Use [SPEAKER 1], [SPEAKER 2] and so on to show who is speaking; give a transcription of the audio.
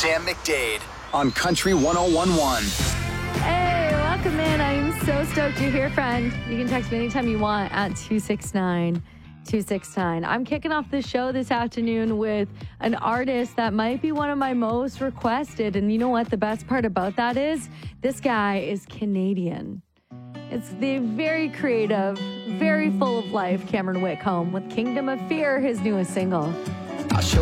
[SPEAKER 1] Sam McDade on Country 101.1.
[SPEAKER 2] Hey, welcome in. I am so stoked you're here, friend. You can text me anytime you want at 269-269. I'm kicking off the show this afternoon with an artist that might be one of my most requested. And you know what? The best part about that is this guy is Canadian. It's the very creative, very full of life Cameron Whitcomb with Kingdom of Fear, his newest single.
[SPEAKER 1] I'll show